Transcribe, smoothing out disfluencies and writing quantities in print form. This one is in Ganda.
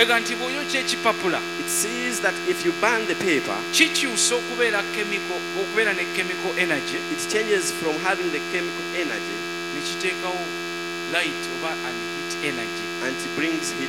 ega nti bw'oyokya ekipapula it sees that if you burn the paper, kikyusa okubeera ne chemical energy it changes from having the chemical energy ne kiteekawo light oba and heat energy and it brings heat